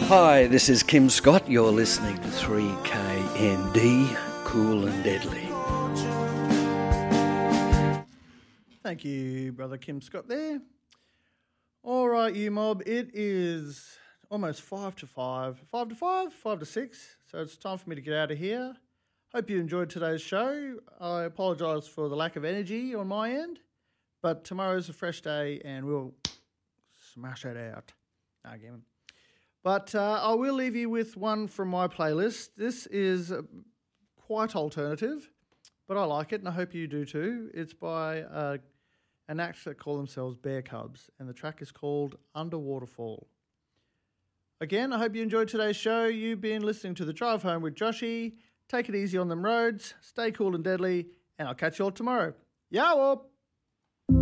Hi, this is Kim Scott. You're listening to 3KND, Cool and Deadly. Thank you, Brother Kim Scott there. All right, you mob, it is almost 5 to 5. 5 to 5? 5 to 6. So it's time for me to get out of here. Hope you enjoyed today's show. I apologise for the lack of energy on my end, but tomorrow's a fresh day and we'll smash it out. Again. But I will leave you with one from my playlist. This is quite alternative, but I like it and I hope you do too. It's by an act that call themselves Bear Cubs, and the track is called Underwaterfall. Again, I hope you enjoyed today's show. You've been listening to The Drive Home with Joshy. Take it easy on them roads, stay cool and deadly, and I'll catch you all tomorrow. Yow!